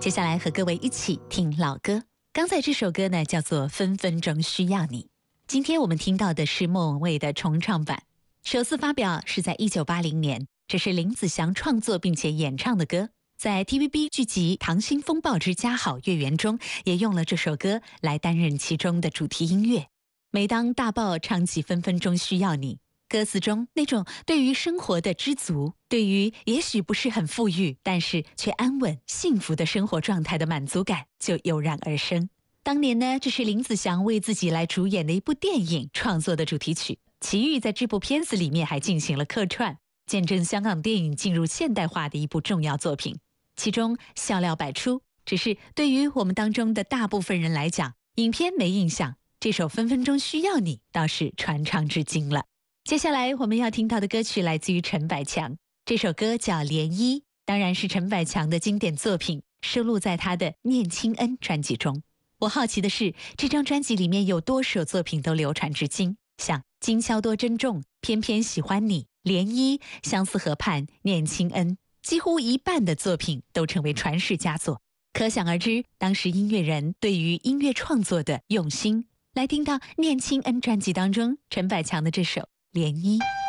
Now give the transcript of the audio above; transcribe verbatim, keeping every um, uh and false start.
接下来和各位一起听老歌。刚才这首歌呢叫做《分分钟需要你》。今天我们听到的是莫文蔚的重唱版，首次发表是在一九八零年，这是林子祥创作并且演唱的歌。在 T V B 剧集《溏心风暴之家好月圆》中，也用了这首歌来担任其中的主题音乐。每当大爆唱起《分分钟需要你》，歌词中那种对于生活的知足，对于也许不是很富裕，但是却安稳幸福的生活状态的满足感就油然而生。当年呢，这是林子祥为自己来主演的一部电影创作的主题曲，齐豫在这部片子里面还进行了客串，见证香港电影进入现代化的一部重要作品。其中笑料百出，只是对于我们当中的大部分人来讲，影片没印象，这首《分分钟需要你》倒是传唱至今了。接下来我们要听到的歌曲来自于陈百强，这首歌叫《涟漪》，当然是陈百强的经典作品，收录在他的《念亲恩》专辑中。我好奇的是，这张专辑里面有多首作品都流传至今，像《今宵多珍重》、偏偏喜欢你、涟漪、相思河畔、念亲恩，几乎一半的作品都成为传世佳作。可想而知，当时音乐人对于音乐创作的用心。来听到《念亲恩》专辑当中陈百强的这首《涟漪》。